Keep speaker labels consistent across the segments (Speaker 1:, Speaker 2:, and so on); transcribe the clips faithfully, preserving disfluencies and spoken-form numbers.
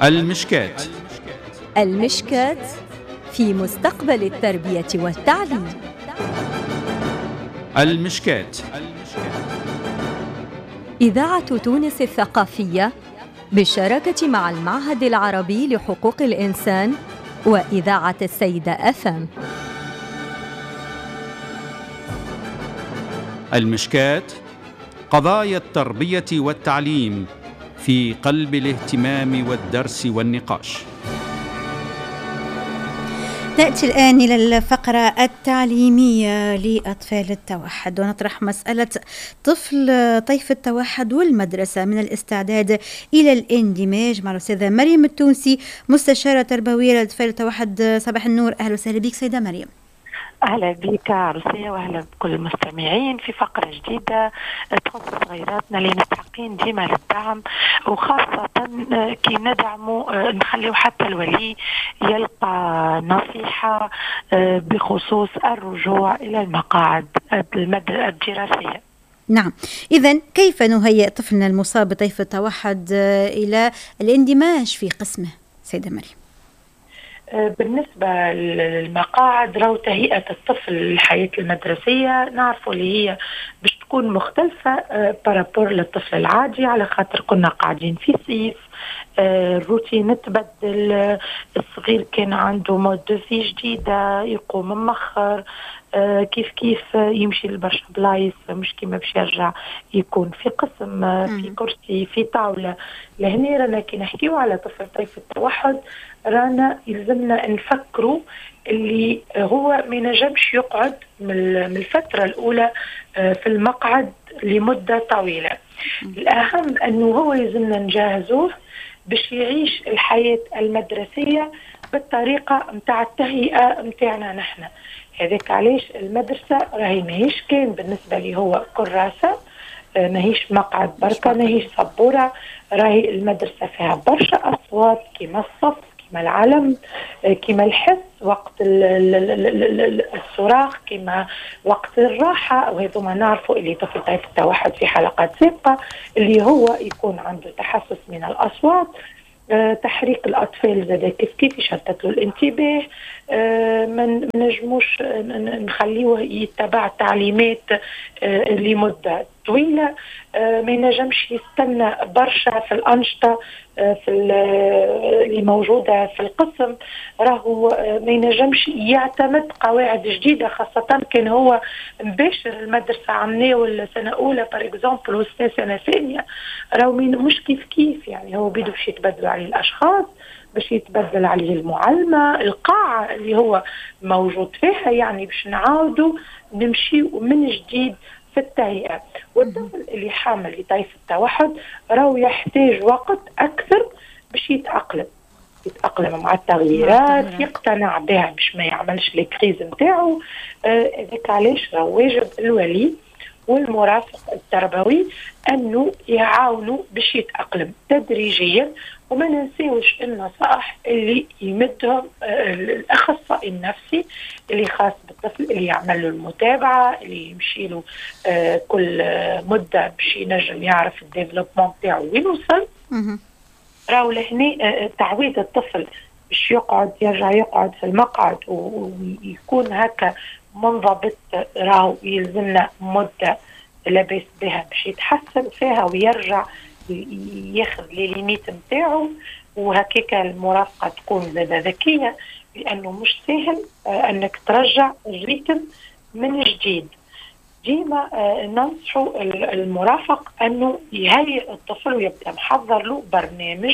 Speaker 1: المشكات.
Speaker 2: المشكات في مستقبل التربية والتعليم.
Speaker 1: المشكات.
Speaker 2: إذاعة تونس الثقافية بالشراكة مع المعهد العربي لحقوق الإنسان وإذاعة السيدة أف أم.
Speaker 1: المشكات، قضايا التربية والتعليم في قلب الاهتمام والدرس والنقاش.
Speaker 3: نأتي الآن إلى الفقرة التعليمية لأطفال التوحد، ونطرح مسألة طفل طيف التوحد والمدرسة من الاستعداد إلى الاندماج مع الأستاذة مريم التونسي، مستشارة تربوية لأطفال التوحد. صباح النور، أهلا وسهلا بك سيدة مريم.
Speaker 4: أهلا بك عروسية وأهلا بكل المستمعين في فقرة جديدة تخص صغيراتنا اللي نستحقين ديما للدعم، وخاصة كي ندعموا نخليه حتى الولي يلقى نصيحة بخصوص الرجوع إلى المقاعد الدراسية.
Speaker 3: نعم، إذن كيف نهيئ طفلنا المصاب بطيف التوحد إلى الاندماج في قسمه سيدة مريم؟
Speaker 4: بالنسبة للمقاعد، رو تهيئة الطفل للحياة المدرسية نعرفوا اللي هي باش تكون مختلفة بارابور للطفل العادي، على خاطر كنا قاعدين في صيف، الروتين تبدل، الصغير كان عنده مود في جديدة، يقوم مخر، كيف كيف يمشي لبرشا بلايص، مش كيما باش يرجع يكون في قسم، في كرسي، في طاولة. لهنا رانا كي نحكيو على طفل طيف التوحد رانا يلزمنا نفكروا اللي هو ما ينجمش يقعد من الفترة الأولى في المقعد لمدة طويلة. الأهم أنه هو يلزمنا نجهزوه باش يعيش الحياة المدرسية بالطريقة متاع التهيئة متاعنا نحن. هذاك علاش المدرسة راهي ماهيش كان بالنسبة لي هو كراسة، ماهيش مقعد بركة، ماهيش سبورة، راهي المدرسة فيها برشا أصوات كيما الصف، كيما العلم، كيما الحس وقت الصراخ، كيما وقت الراحة. وهذوما نعرفوا اللي طفل طيف التوحد في حلقات سابقة اللي هو يكون عنده تحسس من الأصوات، تحريك الأطفال زاد كيف كيف يشتت له الانتباه، ما نجموش نخليه يتبع تعليمات لمدة طويلة، ما ينجمش يستنى برشا في الأنشطة في اللي موجودة في القسم، راهو ما ينجمش يعتمد قواعد جديدة، خاصة كان هو مباشر المدرسة عمناه ولا سنة أولى بار اكزامبل وسنة سنة ثانية، راهو مش كيف كيف. يعني هو بيدو باش يتبدلوا عليه الأشخاص، باش يتبدل عليه المعلمة، القاعة اللي هو موجود فيها، يعني باش نعاودوا نمشي من جديد في التهيئة. والطفل اللي حامل لطيف التوحد راهو يحتاج وقت أكثر باش يتأقلم يتأقلم مع التغييرات، يقتنع بها باش ما يعملش الكريز نتاعو. هذاك آه علاش راهو واجب الولي والمرافق التربوي أنه يعاونوا باش يتأقلم تدريجيا، وما ننسيوش النصائح اللي يمدهم الأخصائي النفسي اللي خاص بالطفل، اللي يعمل له المتابعة، اللي يمشي له كل مدة باش ينجم يعرف الديفلوبمون تاعو وين وصل. راهو لهنا تعويد الطفل باش يقعد يرجع يقعد في المقعد ويكون هكا منضبط، راهو يلزمنا مدة لاباس بها باش يتحسن فيها ويرجع ياخذ لي ليميت نتاعو. وهكاك المرافقة تكون زادة ذكية، لأنه مش سهل أنك ترجع الريتم من جديد. ديما ننصحوا المرافق أنه يهيئ الطفل ويبدأ محضر له برنامج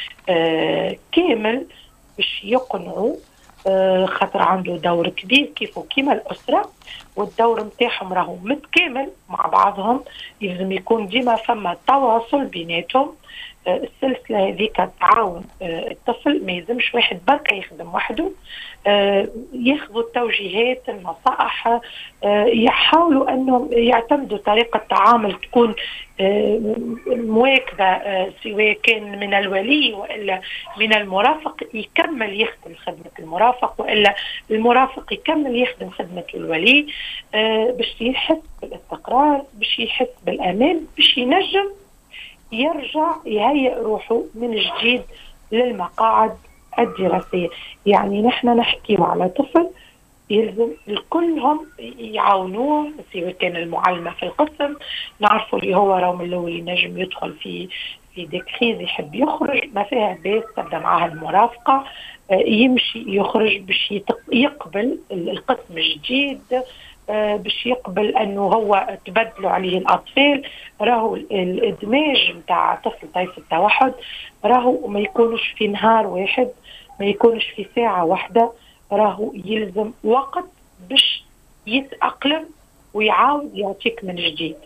Speaker 4: كامل باش يقنعوا، خاطر عنده دور كبير كيف وكيما الأسرة، والدور متاعهم راهو متكامل مع بعضهم. يلزم يكون ديما فما تواصل بيناتهم، السلسلة هذيك تعاون الطفل، ما يلزمش واحد بركة يخدم وحده، ياخذوا التوجيهات النصائح، يحاولوا أنهم يعتمدوا طريقة تعامل تكون مواكبة، سواء كان من الولي وإلا من المرافق يكمل يخدم خدمة المرافق، وإلا المرافق يكمل يخدم خدمة الولي، باش يحس بالاستقرار، باش يحس بالأمان، باش ينجم يرجع يهيئ روحه من جديد للمقاعد الدراسية. يعني نحن نحكي على طفل يلزم الكلهم يعاونوه، سواء كان المعلمة في القسم، نعرفوا اللي هو رغم اللي ينجم يدخل في في ديكريز يحب يخرج، ما فيها بيت تبدا معها المرافقة، يمشي يخرج باش يقبل القسم الجديد، باش يقبل انه هو تبدلوا عليه الاطفال. راهو الادماج نتاع طفل طيف التوحد راهو ما يكونش في نهار واحد، ما يكونش في ساعة واحدة، راهو يلزم وقت باش يتأقلم ويعاود يعطيك من جديد.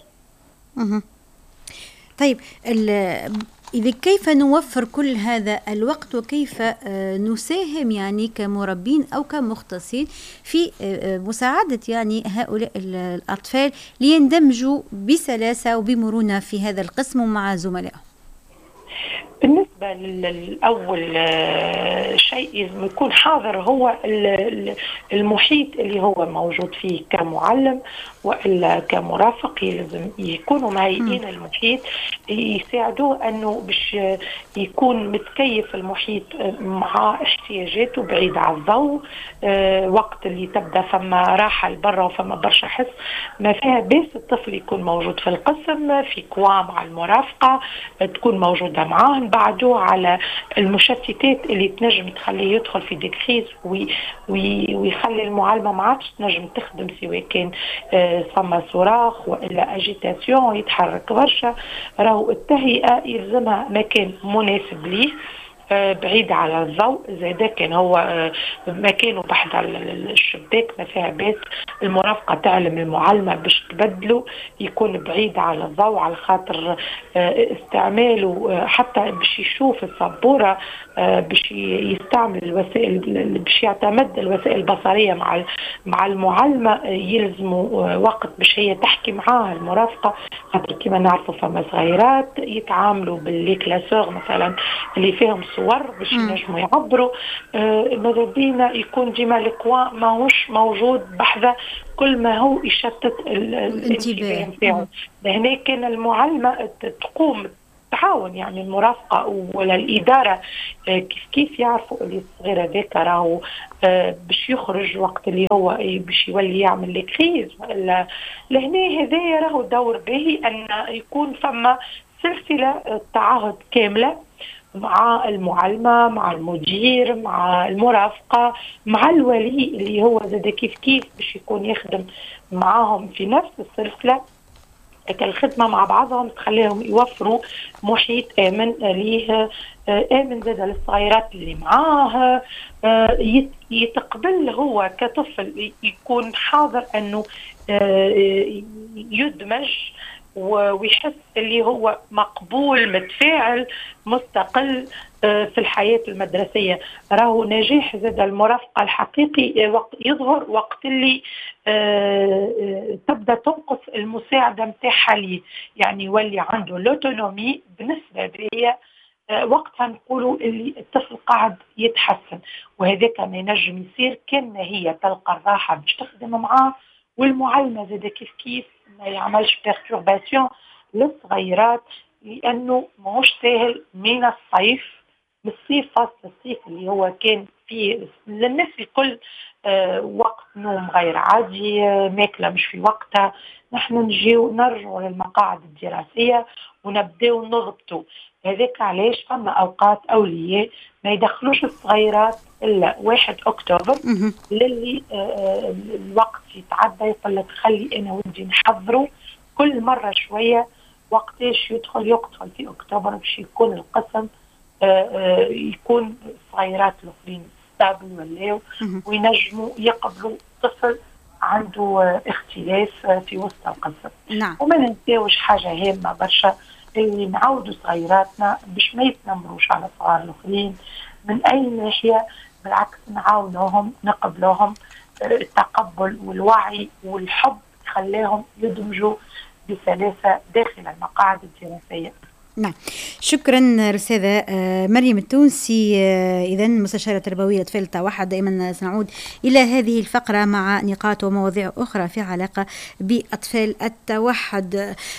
Speaker 3: طيب إذا كيف نوفر كل هذا الوقت، وكيف نساهم يعني كمربين أو كمختصين في مساعدة يعني هؤلاء الأطفال ليندمجوا بسلاسة وبمرونة في هذا القسم مع زملائهم؟
Speaker 4: بالنسبة للأول شيء لازم يكون حاضر هو المحيط اللي هو موجود فيه كمعلم وإلا كمرافق، لازم يكونوا مهيئين المحيط يساعدوه أنه باش يكون متكيف المحيط مع احتياجاته بعيد عن الضوء. أه وقت اللي تبدأ فما راحة لبرا وفما برشا حس ما فيها، بس الطفل يكون موجود في القسم في كوا مع المرافقة تكون موجودة معاه، نبعدوه على المشتتات اللي تنجم تخليه يدخل في ديكريز وي وي ويخلي المعلمة ما عادش تنجم تخدم، سواء كان أه فما صراخ وإلا أجيتاسيون يتحرك برشا. راهو التهيئة يلزمها مكان مناسب ليه بعيد على الضوء، زي كان هو مكانه بحد الشباك ما فيها بيت، المرافقة تعلم المعلمة باش تبدله يكون بعيد على الضوء، على خاطر استعماله حتى باش يشوف السبورة، باش يستعمل الوسائل، باش يعتمد الوسائل البصرية مع مع المعلمة يلزموا وقت باش هي تحكي معاها المرافقة، خاطر كما نعرفوا فما صغيرات يتعاملوا بالليكلاسور مثلا اللي فيهم صور باش ينجموا يعبروا. آه ماذا بينا يكون ديما الكوا ماهوش موجود بحذا كل ما هو يشتت الانتباه نتاعو. لهنا كان المعلمة تقوم تعاون يعني المرافقة ولا الإدارة كيف كيف يعرفوا اللي الصغير هذاك راهو باش يخرج وقت اللي هو باش يولي يعمل لكريز ولا. لهنا هذا راهو دور باهي أن يكون فما سلسلة تعاهد كاملة مع المعلمة مع المدير مع المرافقة مع الولي اللي هو زاد كيف كيف باش يكون يخدم معاهم في نفس السلسلة. الخدمة مع بعضهم تخليهم يوفروا محيط آمن ليه، آمن زاد للصغيرات اللي معاه، يتقبل هو كطفل يكون حاضر أنه يدمج ويحس اللي هو مقبول متفاعل مستقل في الحياة المدرسية. راهو نجاح زاد المرافقة الحقيقي يظهر وقت اللي تبدأ تنقص المساعدة متاعها ليه، يعني يولي عنده لوتونومي بالنسبة لي، وقتها نقولوا اللي الطفل قاعد يتحسن. وهذاك ما ينجم يصير كان هي تلقى الراحة باش تخدم معاه، والمعلمة زاد كيف كيف ما يعملش بيرتورباسيون للصغيرات، لأنه ماهوش سهل من الصيف، من الصيف فصل الصيف اللي هو كان فيه للناس الكل آه وقت نوم غير عادي، آه ماكلة مش في وقتها، نحن نجيو نرجعوا للمقاعد الدراسية ونبداو نضبطوا. هذاك علاش فما أوقات أولياء ما يدخلوش الصغيرات إلا واحد أكتوبر للي آه الوقت يتعدى، يقول لك خلي أنا ودي نحضره كل مرة شوية وقتاش يدخل يقتل في أكتوبر باش يكون القسم آه آه يكون الصغيرات الأخرين ستابل ولاو وينجموا يقبلوا طفل عنده آه اختلاف آه في وسط القسم.
Speaker 3: نعم.
Speaker 4: وما ننساوش حاجة هامة برشا، اللي نعودوا صغيراتنا باش ما يتنمروش على صغار الآخرين من أي ناحية، بالعكس نعاونوهم نقبلوهم. التقبل والوعي والحب خلاهم يدمجوا بسلاسة داخل المقاعد الدراسية.
Speaker 3: نعم، شكرا رسالة مريم التونسي، إذا مستشارة تربوية لأطفال التوحد. دائما سنعود إلى هذه الفقرة مع نقاط ومواضيع أخرى في علاقة بأطفال التوحد.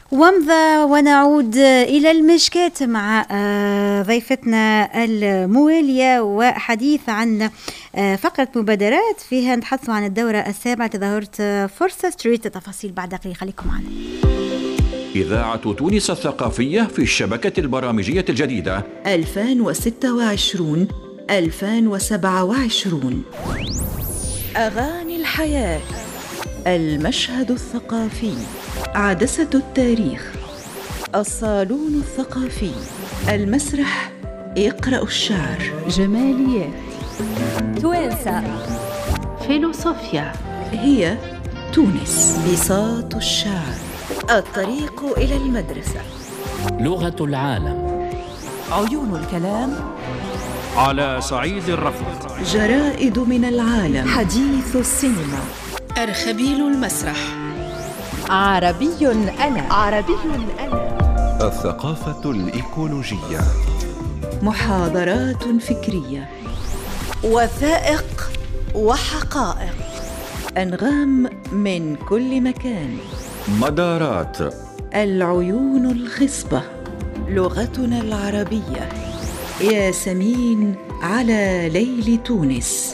Speaker 3: ومضى ونعود إلى المشكات مع ضيفتنا الموالية وحديث عن فقرة مبادرات فيها نتحدث عن الدورة السابعة تظاهرة فرصة ستريت. تفاصيل بعد قليل، خليكم معنا.
Speaker 5: إذاعة تونس الثقافية في الشبكة البرامجية الجديدة
Speaker 6: ألفين وستة وعشرين ألفين وسبعة وعشرين. أغاني الحياة، المشهد الثقافي، عدسة التاريخ، الصالون الثقافي، المسرح يقرأ الشعر، جماليات،
Speaker 2: توانسة،
Speaker 6: فيلوصوفيا، هي تونس، بساط الشعر، الطريق إلى المدرسة،
Speaker 7: لغة العالم،
Speaker 6: عيون الكلام،
Speaker 1: على صعيد الرفض،
Speaker 6: جرائد من العالم، حديث السينما،
Speaker 8: أرخبيل المسرح،
Speaker 2: عربي أنا
Speaker 6: عربي أنا،
Speaker 9: الثقافة الإيكولوجية،
Speaker 6: محاضرات فكرية، وثائق وحقائق، أنغام من كل مكان،
Speaker 5: مدارات،
Speaker 6: العيون الخصبة، لغتنا العربية، ياسمين على ليل تونس.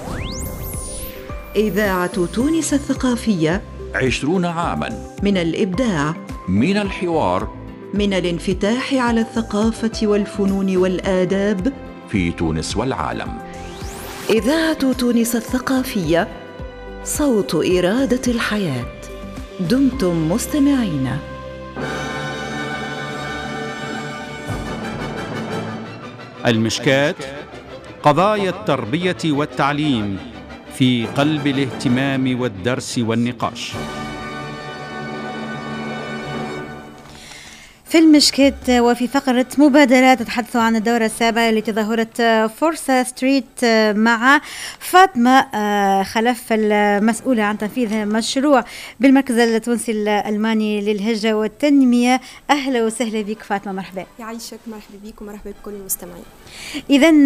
Speaker 6: إذاعة تونس الثقافية،
Speaker 5: عشرون عاماً
Speaker 6: من الإبداع،
Speaker 5: من الحوار،
Speaker 6: من الانفتاح على الثقافة والفنون والآداب
Speaker 5: في تونس والعالم.
Speaker 6: إذاعة تونس الثقافية، صوت إرادة الحياة. دمتم مستمعين.
Speaker 1: المشكات، قضايا التربية والتعليم في قلب الاهتمام والدرس والنقاش.
Speaker 3: في المشكات وفي فقرة مبادرات نتحدث عن الدورة السابعة لتظاهرة فرصة ستريت مع فاطمة خلف المسؤولة عن تنفيذ مشروع بالمركز التونسي الألماني للهجرة والتنمية. أهلا وسهلا بك فاطمة، مرحبا.
Speaker 10: يعيشك، مرحبا بك ومرحبا بكل المستمعين.
Speaker 3: إذن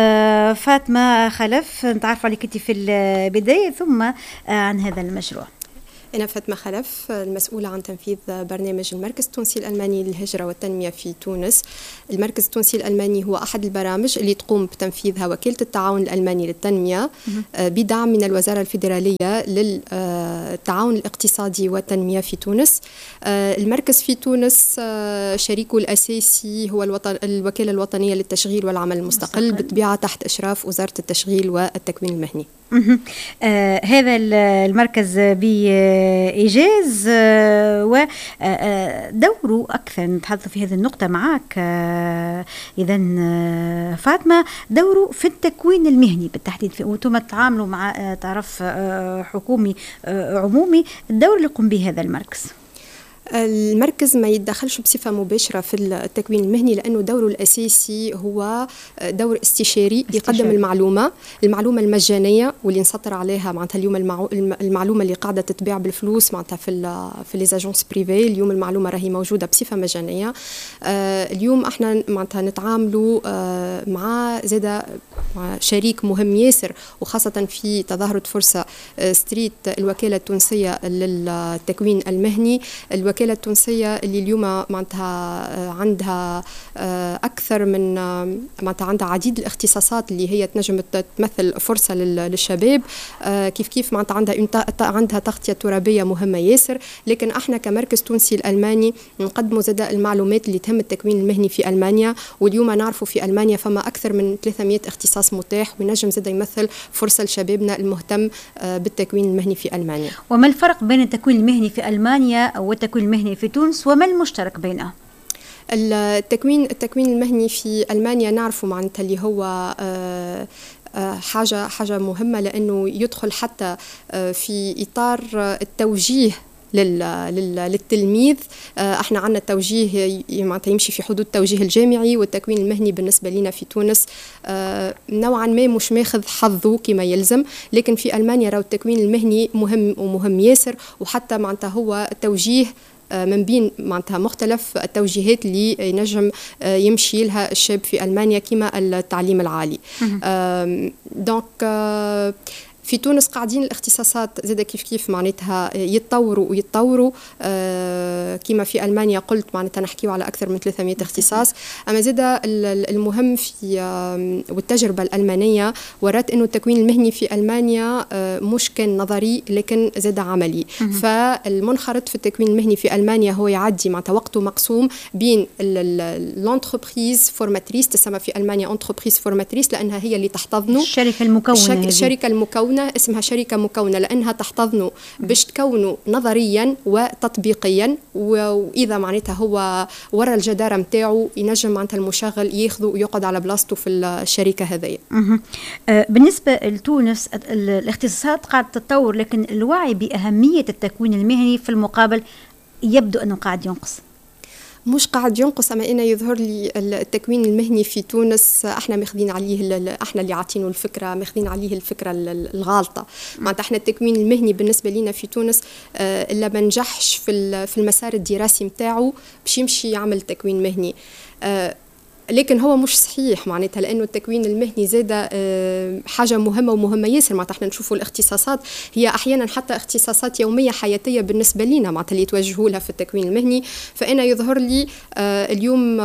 Speaker 3: فاطمة خلف، نتعرف عليك أنت في البداية ثم عن هذا المشروع.
Speaker 10: أنا فاطمة خلف، المسؤولة عن تنفيذ برنامج المركز التونسي الألماني للهجرة والتنمية في تونس. المركز التونسي الألماني هو أحد البرامج اللي تقوم بتنفيذها وكالة التعاون الألماني للتنمية بدعم من الوزارة الفيدرالية للتعاون الاقتصادي والتنمية في تونس. المركز في تونس شريكه الأساسي هو الوطن الوكالة الوطنية للتشغيل والعمل المستقل، بطبيعة تحت إشراف وزارة التشغيل والتكوين المهني.
Speaker 3: آه هذا المركز بإيجاز آه ودوره أكثر نتحدث في هذه النقطة معك. آه إذن آه فاطمة، دوره في التكوين المهني بالتحديد، وأنتم تتعاملوا مع آه تعرف آه حكومي آه عمومي، الدور اللي يقوم به هذا المركز.
Speaker 10: المركز ما يتدخلش بصفة مباشرة في التكوين المهني، لأنه دوره الأساسي هو دور استشاري، يقدم المعلومة المعلومة المجانية واللي نسطر عليها معناتها اليوم المعو... المعلومة اللي قاعدة تتباع بالفلوس معناتها في ال في ليزاجونس بريفي. اليوم المعلومة راهي موجودة بصفة مجانية. آه اليوم احنا معناتها نتعاملوا آه مع زادة مع شريك مهم ياسر، وخاصة في تظاهرة فرصة آه ستريت، الوكالة التونسية للتكوين المهني. الوكالة التونسية اللي اليوم معناتها عندها أكثر من معناتها عندها عديد الاختصاصات اللي هي تنجم تمثل فرصة للشباب، كيف كيف معناتها عندها عندها تغطية ترابية مهمة ياسر. لكن احنا كمركز تونسي الألماني نقدموا زاد المعلومات اللي تهم التكوين المهني في ألمانيا، واليوم نعرفوا في ألمانيا فما أكثر من ثلاثمئة اختصاص متاح، ونجم زاد يمثل فرصة لشبابنا المهتم بالتكوين المهني في ألمانيا.
Speaker 3: وما الفرق بين التكوين المهني في ألمانيا والتكوين المهني في تونس، وما المشترك بينهم؟
Speaker 10: التكوين التكوين المهني في ألمانيا نعرفوا معناتها اللي هو آه حاجة حاجة مهمة، لأنه يدخل حتى في إطار التوجيه للتلميذ. احنا عندنا التوجيه معناتها يمشي في حدود التوجيه الجامعي، والتكوين المهني بالنسبه لنا في تونس نوعا ما مش ماخذ حظه كما يلزم. لكن في المانيا راهو التكوين المهني مهم ومهم ياسر، وحتى معناتها هو توجيه من بين معناتها مختلف التوجيهات اللي ينجم يمشي لها الشاب في ألمانيا كما التعليم العالي. دونك في تونس قاعدين الاختصاصات زاد كيف كيف معناتها يتطوروا ويتطوروا آه كما في ألمانيا قلت معناتها نحكيو على أكثر من ثلاثمائة اختصاص. أما زاد المهم في آه والتجربة الألمانية ورات أنه التكوين المهني في ألمانيا آه مش كان نظري لكن زاد عملي. فالمنخرط في التكوين المهني في ألمانيا هو يعدي معناتها وقته مقسوم بين الانتربريز فورماتريس، تسمى في ألمانيا انتربريز فورماتريس لأنها هي اللي تحتضنه الشركة
Speaker 3: المكونة
Speaker 10: الشركة المكونة اسمها شركة مكونة لأنها تحتضنه باش تكونه نظريا وتطبيقيا، وإذا معناتها هو ورا الجدارة متاعه ينجم معناتها المشغل ياخذه ويقعد على بلاصته في الشركة هذه.
Speaker 3: بالنسبة لتونس الاختصاصات قاعدة تتطور، لكن الوعي بأهمية التكوين المهني في المقابل يبدو أنه قاعد ينقص.
Speaker 10: مش قاعد ينقص، أما أنا يظهر لي التكوين المهني في تونس احنا ماخذين عليه، احنا اللي عاطينه الفكرة، ماخذين عليه الفكرة الغالطة. معناتها احنا التكوين المهني بالنسبة لنا في تونس إلا ما نجحش في في المسار الدراسي متاعه باش يمشي يعمل تكوين مهني. لكن هو مش صحيح معناتها، لأنه التكوين المهني زادة حاجة مهمة ومهمة ياسر. معناتها احنا نشوفوا الاختصاصات هي أحيانا حتى اختصاصات يومية حياتية بالنسبة لنا معناتها اللي يتوجهوا لها في التكوين المهني. فأنا يظهر لي اليوم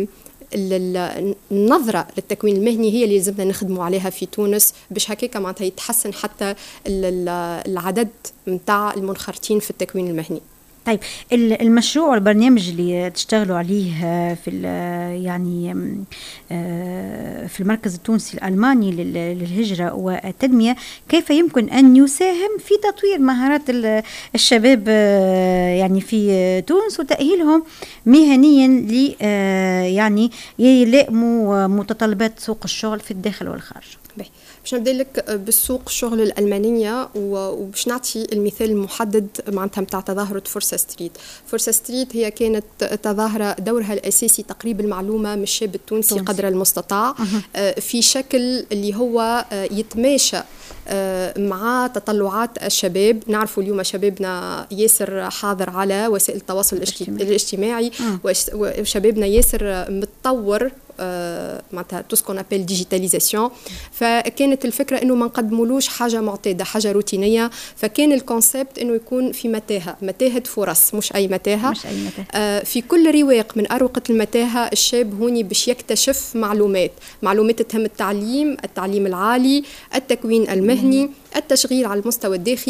Speaker 10: النظرة للتكوين المهني هي اللي لازمنا نخدموا عليها في تونس باش هكاك معناتها يتحسن حتى العدد متاع المنخرطين في التكوين المهني.
Speaker 3: طيب المشروع والبرنامج اللي تشتغلوا عليه في يعني في المركز التونسي الألماني للهجرة والتنمية، كيف يمكن أن يساهم في تطوير مهارات الشباب يعني في تونس وتأهيلهم مهنيا ل يعني يلائموا متطلبات سوق الشغل في الداخل والخارج؟
Speaker 10: باش نبدا لك بالسوق الشغل الألمانية وباش نعطي المثال المحدد معناتها نتاع تظاهرة فرصة ستريت. فرصة ستريت هي كانت تظاهرة دورها الأساسي تقريب المعلومة من الشاب التونسي تونسي. قدر المستطاع أه. في شكل اللي هو يتماشى مع تطلعات الشباب. نعرفوا اليوم شبابنا ياسر حاضر على وسائل التواصل الاجتماعي وشبابنا ياسر متطور معناتها تو سكون ابل ديجيتاليزاسيون. فكانت الفكره انه ما نقدمولوش حاجه معتاده، حاجه روتينيه. فكان الكونسيبت انه يكون في متاهه متاهه فرص، مش اي متاهه,
Speaker 3: مش أي متاهة.
Speaker 10: آه في كل رواق من اروقه المتاهه الشاب هوني باش يكتشف معلومات معلومات تهم التعليم التعليم العالي، التكوين المهني، التشغيل على المستوى الداخلي.